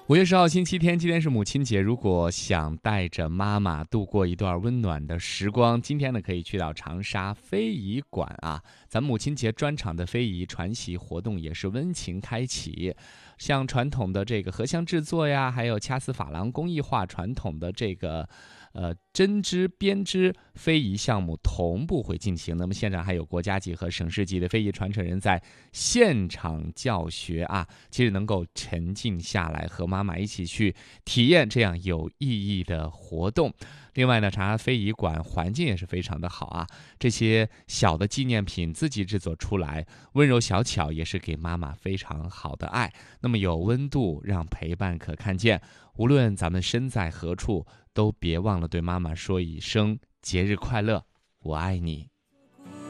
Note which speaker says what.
Speaker 1: 5月10号星期天，今天是母亲节。如果想带着妈妈度过一段温暖的时光，今天呢可以去到长沙非遗馆啊。咱母亲节专场的非遗传习活动也是温情开启，像传统的这个荷香制作呀，还有掐丝珐琅工艺化传统的这个针织编织非遗项目同步会进行。那么现场还有国家级和省市级的非遗传承人在现场教学啊，其实能够沉浸下来，和妈妈一起去体验这样有意义的活动。另外呢，长沙非遗馆环境也是非常的好啊，这些小的纪念品自己制作出来，温柔小巧，也是给妈妈非常好的爱。那么有温度，让陪伴可看见。无论咱们身在何处，都别忘了对妈妈说一声节日快乐，我爱你。